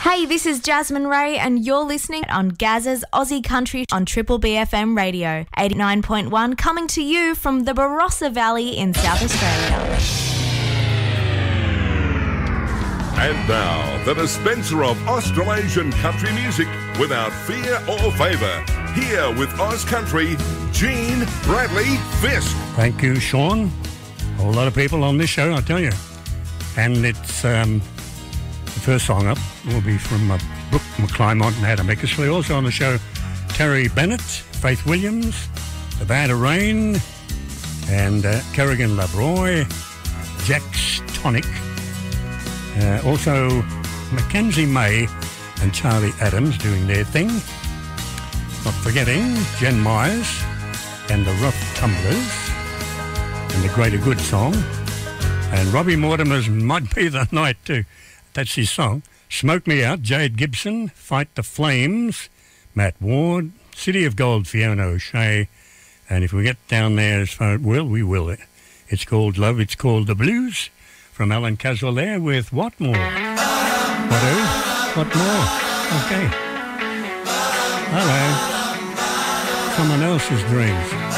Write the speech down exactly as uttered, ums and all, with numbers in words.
Hey, this is Jasmine Ray and you're listening on Gaz's Aussie Country on Triple B F M Radio, eighty-nine point one, coming to you from the Barossa Valley in South Australia. And now, the dispenser of Australasian country music without fear or favour. Here with Oz Country, Gene Bradley Fisk. Thank you, Sean. A whole lot of people on this show, I tell you. And it's um, the first song up will be from uh, Brooke McClymont and Adam Eckersley. Also on the show, Terry Bennett, Faith Williams, The Band of Rain, and uh, Kerrigan Labroy, Jax Tonic. Uh, also, Mackenzie May and Charlie Adams doing their thing. Not forgetting Jen Myers and the Rough Tumblers and the Greater Good song. And Robbie Mortimer's Might Be the Night too. That's his song. Smoke Me Out, Jade Gibson, Fight the Flames, Matt Ward, City of Gold, Fiona O'Shea. And if we get down there as far as will, we will. It's called Love, it's called The Blues. From Alan Caswell there with What More? What who? What more? Okay. Hello. Someone else's dreams.